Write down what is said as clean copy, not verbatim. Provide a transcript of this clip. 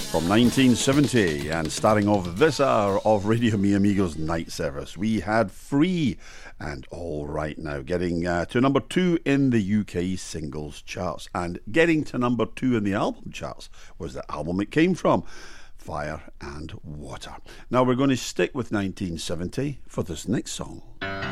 From 1970, and starting off this hour of Radio Mi Amigos Night Service, we had Free and All Right Now, getting to number 2 in the UK singles charts, and getting to number 2 in the album charts was the album it came from, Fire and Water. Now we're going to stick with 1970 for this next song.